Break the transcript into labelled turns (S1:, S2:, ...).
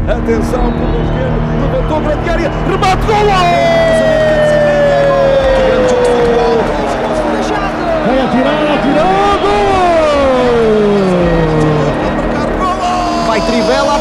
S1: Atenção, por o esquerdo, levantou grande área, remate, golo!
S2: Grande jogo de futebol.
S3: Vai atirar, golo!
S2: Vai Trivela.